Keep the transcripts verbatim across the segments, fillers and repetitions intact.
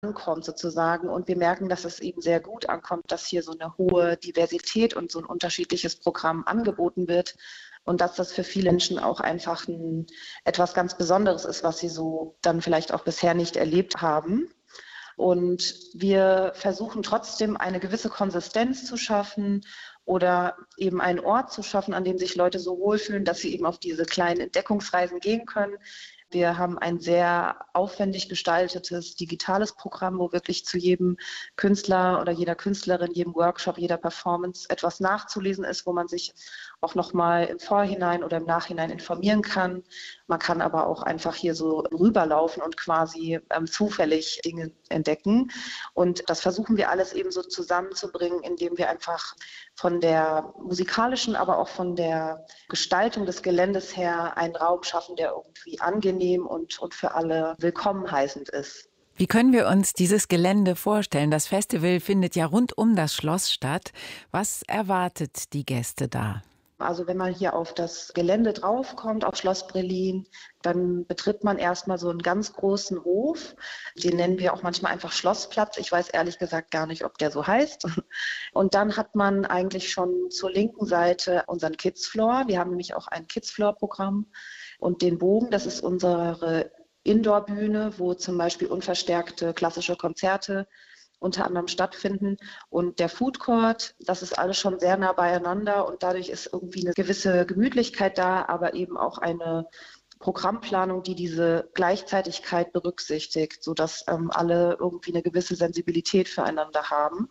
ankommt sozusagen. Und wir merken, dass es eben sehr gut ankommt, dass hier so eine hohe Diversität und so ein unterschiedliches Programm angeboten wird. Und dass das für viele Menschen auch einfach ein, etwas ganz Besonderes ist, was sie so dann vielleicht auch bisher nicht erlebt haben. Und wir versuchen trotzdem eine gewisse Konsistenz zu schaffen oder eben einen Ort zu schaffen, an dem sich Leute so wohlfühlen, dass sie eben auf diese kleinen Entdeckungsreisen gehen können. Wir haben ein sehr aufwendig gestaltetes digitales Programm, wo wirklich zu jedem Künstler oder jeder Künstlerin, jedem Workshop, jeder Performance etwas nachzulesen ist, wo man sich auch nochmal im Vorhinein oder im Nachhinein informieren kann. Man kann aber auch einfach hier so rüberlaufen und quasi ähm, zufällig Dinge entdecken. Und das versuchen wir alles eben so zusammenzubringen, indem wir einfach von der musikalischen, aber auch von der Gestaltung des Geländes her einen Raum schaffen, der irgendwie angenehm und, und für alle willkommen heißend ist. Wie können wir uns dieses Gelände vorstellen? Das Festival findet ja rund um das Schloss statt. Was erwartet die Gäste da? Also wenn man hier auf das Gelände draufkommt, auf Schloss Brelin, dann betritt man erstmal so einen ganz großen Hof. Den nennen wir auch manchmal einfach Schlossplatz. Ich weiß ehrlich gesagt gar nicht, ob der so heißt. Und dann hat man eigentlich schon zur linken Seite unseren Kids Floor. Wir haben nämlich auch ein Kids Floor Programm. Und den Bogen, das ist unsere Indoor-Bühne, wo zum Beispiel unverstärkte klassische Konzerte unter anderem stattfinden. Und der Food Court, das ist alles schon sehr nah beieinander und dadurch ist irgendwie eine gewisse Gemütlichkeit da, aber eben auch eine Programmplanung, die diese Gleichzeitigkeit berücksichtigt, sodass ähm, alle irgendwie eine gewisse Sensibilität füreinander haben.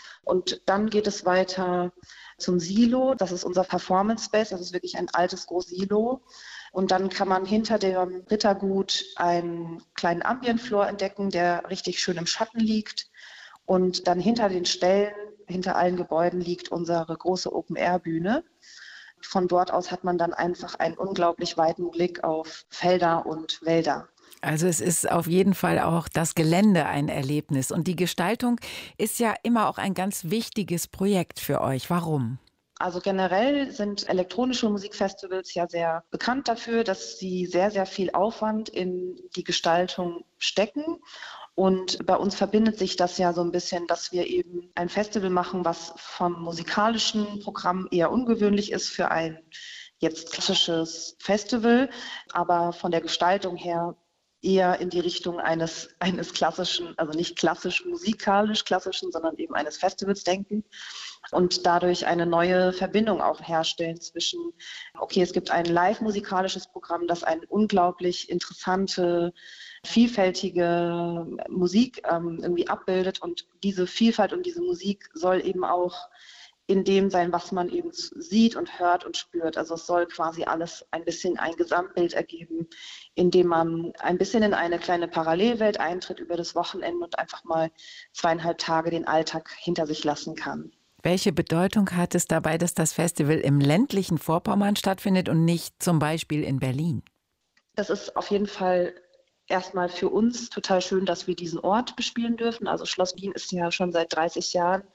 Und dann geht es weiter zum Silo. Das ist unser Performance Space. Das ist wirklich ein altes Großsilo. Und dann kann man hinter dem Rittergut einen kleinen Ambient Floor entdecken, der richtig schön im Schatten liegt. Und dann hinter den Ställen, hinter allen Gebäuden liegt unsere große Open-Air-Bühne. Von dort aus hat man dann einfach einen unglaublich weiten Blick auf Felder und Wälder. Also es ist auf jeden Fall auch das Gelände ein Erlebnis. Und die Gestaltung ist ja immer auch ein ganz wichtiges Projekt für euch. Warum? Also generell sind elektronische Musikfestivals ja sehr bekannt dafür, dass sie sehr, sehr viel Aufwand in die Gestaltung stecken. Und bei uns verbindet sich das ja so ein bisschen, dass wir eben ein Festival machen, was vom musikalischen Programm eher ungewöhnlich ist für ein jetzt klassisches Festival, aber von der Gestaltung her eher in die Richtung eines, eines klassischen, also nicht klassisch musikalisch klassischen, sondern eben eines Festivals denken und dadurch eine neue Verbindung auch herstellen zwischen, okay, es gibt ein live-musikalisches Programm, das eine unglaublich interessante, vielfältige Musik ähm, irgendwie abbildet und diese Vielfalt und diese Musik soll eben auch in dem sein, was man eben sieht und hört und spürt. Also es soll quasi alles ein bisschen ein Gesamtbild ergeben, in dem man ein bisschen in eine kleine Parallelwelt eintritt über das Wochenende und einfach mal zweieinhalb Tage den Alltag hinter sich lassen kann. Welche Bedeutung hat es dabei, dass das Festival im ländlichen Vorpommern stattfindet und nicht zum Beispiel in Berlin? Das ist auf jeden Fall erstmal für uns total schön, dass wir diesen Ort bespielen dürfen. Also Schloss Wien ist ja schon seit dreißig Jahren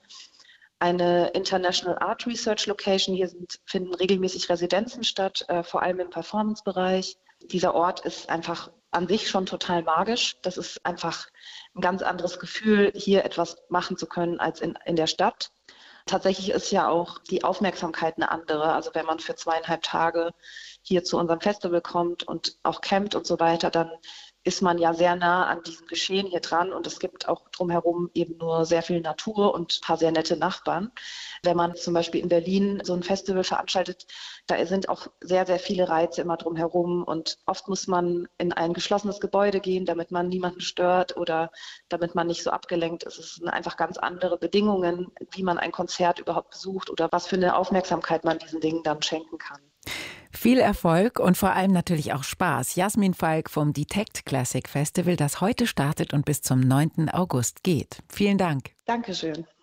eine International Art Research Location. Hier sind, finden regelmäßig Residenzen statt, äh, vor allem im Performance-Bereich. Dieser Ort ist einfach an sich schon total magisch. Das ist einfach ein ganz anderes Gefühl, hier etwas machen zu können als in, in der Stadt. Tatsächlich ist ja auch die Aufmerksamkeit eine andere. Also wenn man für zweieinhalb Tage hier zu unserem Festival kommt und auch campt und so weiter, dann ist man ja sehr nah an diesem Geschehen hier dran und es gibt auch drumherum eben nur sehr viel Natur und ein paar sehr nette Nachbarn. Wenn man zum Beispiel in Berlin so ein Festival veranstaltet, da sind auch sehr, sehr viele Reize immer drumherum und oft muss man in ein geschlossenes Gebäude gehen, damit man niemanden stört oder damit man nicht so abgelenkt ist. Es sind einfach ganz andere Bedingungen, wie man ein Konzert überhaupt besucht oder was für eine Aufmerksamkeit man diesen Dingen dann schenken kann. Viel Erfolg und vor allem natürlich auch Spaß. Jasmin Falk vom Detect Classic Festival, das heute startet und bis zum neunten August geht. Vielen Dank. Dankeschön.